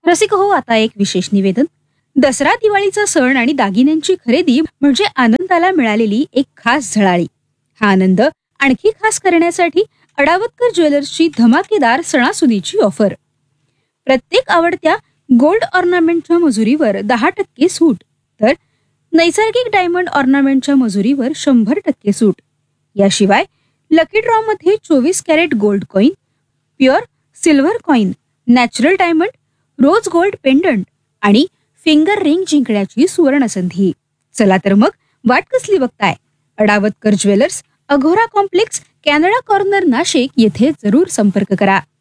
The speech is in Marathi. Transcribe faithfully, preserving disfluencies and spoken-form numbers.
रसिक हो, आता एक विशेष निवेदन. दसरा दिवाळीचा सण आणि दागिन्यांची खरेदी म्हणजे आनंदाला मिळालेली एक खास झळाळी. हा आनंद आणखी खास करण्यासाठी अडावतकर ज्वेलर्सची धमाकेदार सणासुदीची ऑफर. प्रत्येक आवडत्या गोल्ड ऑर्नामेंटच्या मजुरीवर दहा टक्के सूट, तर नैसर्गिक डायमंड ऑर्नामेंटच्या मजुरीवर शंभर टक्के सूट. याशिवाय लकी ड्रॉ मध्ये चोवीस crate gold coin, pure silver coin, natural diamond, rose gold pendant आणि फिंगर रिंग जिंकण्याची सुवर्ण संधी. चला तर मग वाट कसली बघताय? अडावतकर jewellers, Aghora complex, Canada corner, Nashik येथे जरूर संपर्क करा.